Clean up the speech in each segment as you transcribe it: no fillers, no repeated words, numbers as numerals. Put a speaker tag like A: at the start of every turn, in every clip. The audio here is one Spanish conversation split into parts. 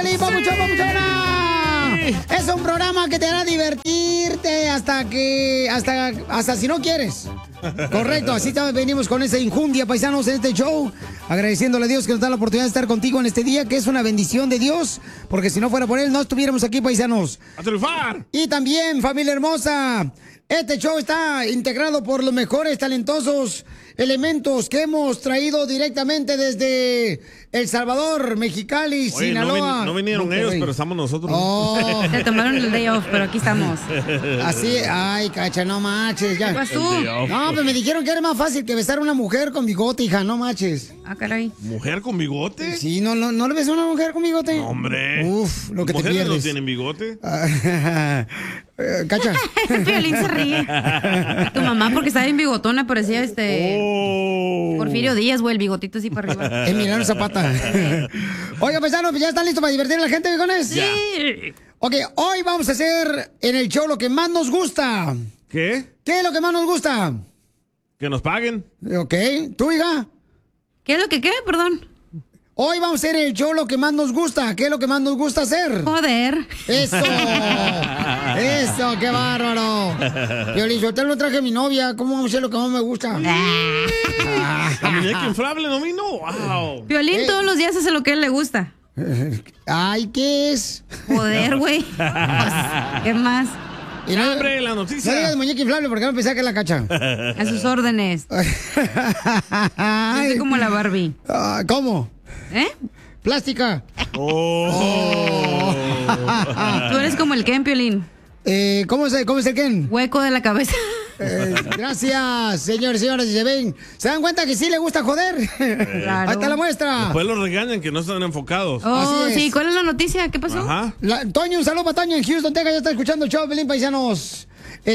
A: Piolín, papuchón, papuchona! Es un programa que te hará divertirte hasta si no quieres. Correcto, así venimos con esa injundia, paisanos, en este show. Agradeciéndole a Dios que nos da la oportunidad de estar contigo en este día, que es una bendición de Dios, porque si no fuera por Él, no estuviéramos aquí, paisanos.
B: ¡A triunfar!
A: Y también, familia hermosa, este show está integrado por los mejores talentosos elementos que hemos traído directamente desde El Salvador, Mexicali,
B: Oye,
A: Sinaloa.
B: no vinieron
A: Monterrey.
B: ellos, pero estamos nosotros.
A: Oh.
C: Se tomaron el day off, pero aquí estamos.
A: Así, ay, Cacha, no manches. Ya.
C: ¿Qué pasó?
A: No, pero me dijeron que era más fácil que besar a una mujer con bigote, hija, no manches.
C: Ah, caray.
B: ¿Mujer con bigote?
A: Sí, no le ves a una mujer con bigote.
B: No, hombre.
A: Uf, lo que te
B: ¿Mujeres
A: pierdes.
B: no tienen bigote?
A: Cacha.
C: Piolín se ríe. Tu mamá, porque estaba bien bigotona, parecía Porfirio Díaz, güey, el bigotito así para arriba.
A: Emiliano Zapata. Oiga, paisanos, ¿ya están listos para divertir a la gente, viejones?
C: Sí.
A: Ok, hoy vamos a hacer en el show lo que más nos gusta.
B: ¿Qué?
A: ¿Qué es lo que más nos gusta?
B: Que nos paguen.
A: Ok, ¿tú, hija?
C: ¿Qué es lo que qué? Perdón.
A: Hoy vamos a hacer el show lo que más nos gusta. ¿Qué es lo que más nos gusta hacer?
C: Joder.
A: ¡Eso! ¡Eso! ¡Qué bárbaro! Piolín, yo no traje a mi novia. ¿Cómo vamos a hacer lo que más me gusta?
B: La muñeca inflable no vino. ¡Wow!
C: Piolín todos los días hace lo que a él le gusta.
A: Ay, ¿qué es?
C: Joder, güey. Pues, ¿qué más?
A: Y no,
B: ¡Hombre, la noticia!
A: No digas muñeca inflable porque no pensaba que es la Cacha.
C: A sus órdenes. Yo soy como la Barbie.
A: ¿Cómo?
C: ¿Eh?
A: Plástica.
B: Oh.
C: Tú eres como el Ken, Piolín.
A: ¿Cómo es el Ken?
C: Hueco de la cabeza.
A: Gracias, señores y señoras. ¿Se dan cuenta que sí le gusta joder?
C: Claro.
A: Ahí está la muestra.
B: Después los regañan que no están enfocados.
C: Oh,
A: Así es.
C: sí. ¿Cuál es la noticia? ¿Qué pasó?
B: Ajá.
A: Toño, un saludo para Toño en Houston, Texas. Ya está escuchando el show, Pelín, paisanos.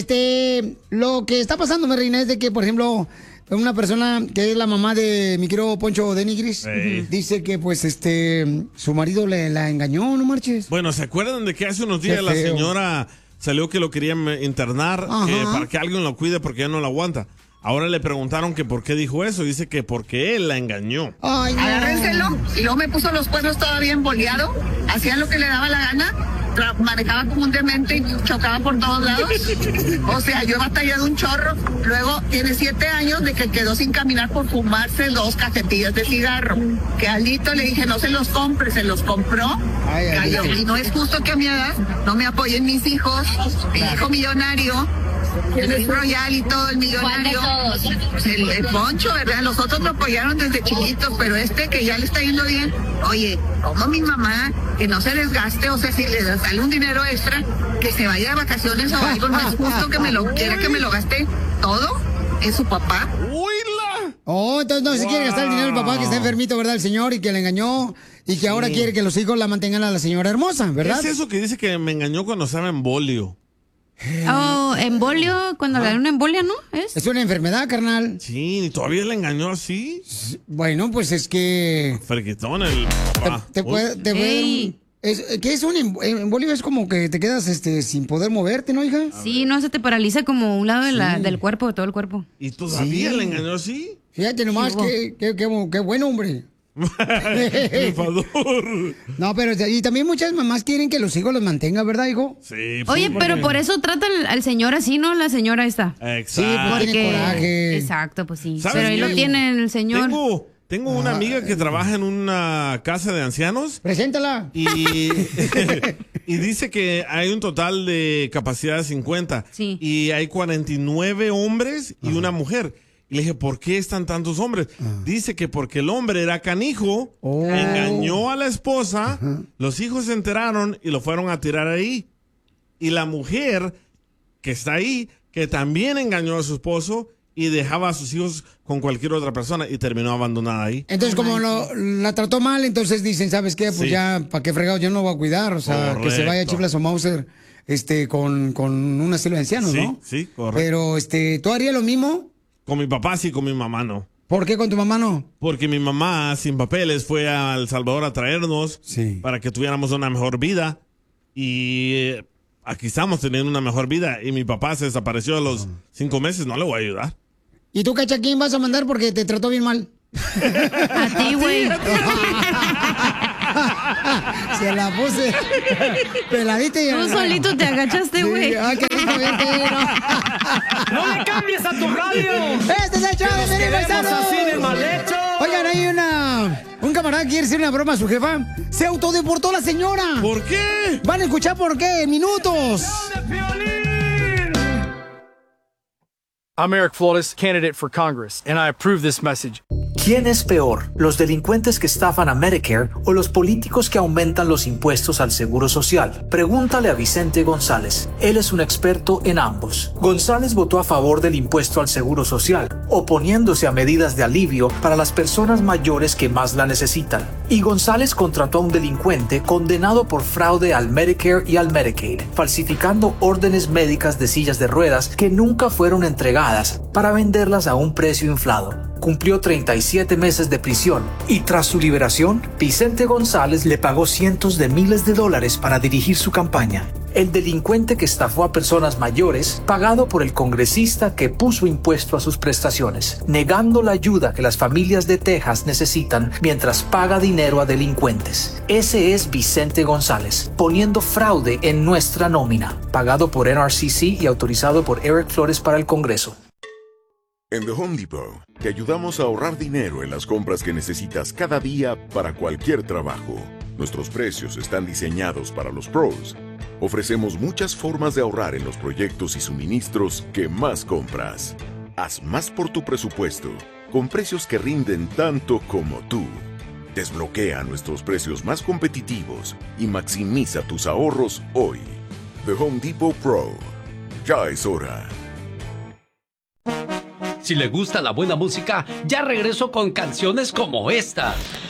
A: Lo que está pasando, mi reina, es de que, por ejemplo, una persona que es la mamá de mi querido Poncho de Nigris, dice que, pues, su marido la engañó, no marches.
B: Bueno, ¿se acuerdan de que hace unos días la señora salió que lo querían internar para que alguien lo cuide porque ya no lo aguanta? Ahora le preguntaron que por qué dijo eso. Dice que porque él la engañó.
A: Ay, no.
D: Agárrenselo. Y luego me puso los cuernos todavía emboleado. Hacía lo que le daba la gana. Manejaba como un demente y chocaba por todos lados. O sea, yo he batallado un chorro. Luego tiene 7 años de que quedó sin caminar por fumarse 2 cajetillas de cigarro. Que Alito le dije, no se los compre, se los compró. Cayó. Y no es justo que a mi edad no me apoyen mis hijos. Mi hijo millonario. El Royal y todo, el millonario. El Poncho, ¿verdad? Los otros me apoyaron desde chiquitos, pero que ya le está yendo bien. Oye, como mi mamá, que no se desgaste, o sea, si le sale un dinero extra, que se vaya de vacaciones o algo, no es justo que me lo gaste todo en su papá.
B: ¡Uy!
A: Oh, entonces no se quiere gastar el dinero del papá que está enfermito, ¿verdad? El señor, y que le engañó, y que ahora quiere que los hijos la mantengan a la señora hermosa, ¿verdad?
B: ¿Qué es eso que dice que me engañó cuando estaba en bolio?
C: Oh, embolio, cuando le dan una embolia, ¿no?
A: Es una enfermedad, carnal.
B: Sí, ¿y todavía le engañó así?
A: Bueno, pues es que...
B: Friquitón
A: Te puede ¿qué es un embolio? Es como que te quedas sin poder moverte, ¿no, hija?
C: Sí, no, se te paraliza como un lado del cuerpo, de todo el cuerpo.
B: ¿Y todavía le engañó así?
A: Fíjate nomás, qué buen hombre. No, pero y también muchas mamás quieren que los hijos los mantengan, ¿verdad, hijo?
B: Sí.
C: Oye, pero por eso trata al señor así, ¿no? La señora esta.
B: Exacto.
A: Sí, pues tiene coraje.
C: Exacto, pues sí.
B: ¿Sabes
C: Pero ahí
B: qué?
C: lo tiene el señor.
B: Tengo una amiga que trabaja en una casa de ancianos.
A: Preséntala.
B: Y dice que hay un total de capacidad de 50.
C: Sí.
B: Y hay 49 hombres y una mujer. Y le dije, ¿por qué están tantos hombres? Dice que porque el hombre era canijo, engañó a la esposa, los hijos se enteraron y lo fueron a tirar ahí. Y la mujer que está ahí, que también engañó a su esposo y dejaba a sus hijos con cualquier otra persona y terminó abandonada ahí.
A: Entonces, como la trató mal, entonces dicen, ¿sabes qué? Pues ya, ¿para qué fregado? Yo no voy a cuidar. O sea,
B: Correcto.
A: que se vaya Chiflas o Mauser con un asilo de ancianos, ¿no?
B: Sí, correcto.
A: Pero, ¿tú harías lo mismo?
B: Con mi papá sí, con mi mamá no.
A: ¿Por qué con tu mamá no?
B: Porque mi mamá, sin papeles, fue a El Salvador a traernos para que tuviéramos una mejor vida. Y aquí estamos teniendo una mejor vida. Y mi papá se desapareció a los 5 meses. No le voy a ayudar.
A: ¿Y tú, Cacha, quién vas a mandar porque te trató bien mal?
C: A ti, güey.
A: Se la puse peladita y...
C: Tú solito te agachaste, güey.
A: Sí, qué rico verte,
E: ¡No le cambies a tu radio!
A: ¡Este es el show de Piolín, paisanos!
E: Así de mal hecho.
A: Oigan, hay un camarada que quiere hacer una broma a su jefa. Se autodeportó la señora.
B: ¿Por qué?
A: Van a escuchar por qué en minutos.
F: I'm Eric Flores, candidate for Congress, and I approve this message.
G: ¿Quién es peor, los delincuentes que estafan a Medicare o los políticos que aumentan los impuestos al Seguro Social? Pregúntale a Vicente González. Él es un experto en ambos. González votó a favor del impuesto al Seguro Social, oponiéndose a medidas de alivio para las personas mayores que más la necesitan. Y González contrató a un delincuente condenado por fraude al Medicare y al Medicaid, falsificando órdenes médicas de sillas de ruedas que nunca fueron entregadas para venderlas a un precio inflado. Cumplió 37 meses de prisión y tras su liberación, Vicente González le pagó cientos de miles de dólares para dirigir su campaña. El delincuente que estafó a personas mayores, pagado por el congresista que puso impuesto a sus prestaciones, negando la ayuda que las familias de Texas necesitan mientras paga dinero a delincuentes. Ese es Vicente González, poniendo fraude en nuestra nómina, pagado por NRCC y autorizado por Eric Flores para el Congreso.
H: En The Home Depot, te ayudamos a ahorrar dinero en las compras que necesitas cada día para cualquier trabajo. Nuestros precios están diseñados para los pros. Ofrecemos muchas formas de ahorrar en los proyectos y suministros que más compras. Haz más por tu presupuesto, con precios que rinden tanto como tú. Desbloquea nuestros precios más competitivos y maximiza tus ahorros hoy. The Home Depot Pro. Ya es hora.
I: Si le gusta la buena música, ya regreso con canciones como esta.